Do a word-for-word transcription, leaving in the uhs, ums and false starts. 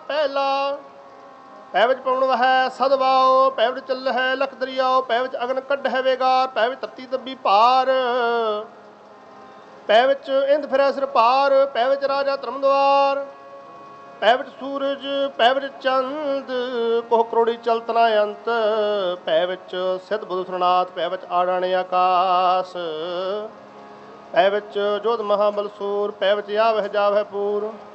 ਪਹਿਲਾ। ਪੈ ਵਿੱਚ ਪਵਨ ਵਹੈ ਸਦਵਾਓ, ਪੈ ਵਿੱਚ ਚੱਲ ਹੈ ਲਖ ਦਰਿਆਓ, ਪੈ ਵਿੱਚ ਅਗਨ ਕੱਢ ਹੈ ਵੇਗਾਰ, ਪੈ ਵਿੱਚ ਧਰਤੀ ਦੱਬੀ ਭਾਰ, ਪੈ ਵਿੱਚ ਇੰਦ ਫਿਰੈ ਸਿਰ ਭਾਰ, ਪੈ ਵਿੱਚ ਰਾਜਾ ਧਰਮ ਦੁਆਰ, ਪੈ ਵਿੱਚ ਸੂਰਜ, ਪੈ ਵਿੱਚ ਚੰਦ, ਕੋਹ ਕਰੋੜੀ ਚਲਤ ਨਾ ਅੰਤ, ਪੈ ਵਿੱਚ ਸਿੱਧ ਬੁੱਧ ਸੁਰਨਾਥ, ਪੈ ਵਿੱਚ ਆੜਾਣੇ ਆਕਾਸ, ਪੈ ਵਿੱਚ ਜੋਧ ਮਹਾਬਲ ਸੂਰ, ਪੈ ਵਿੱਚ ਆਵਹਿ ਜਾਵਹਿ ਪੂਰ।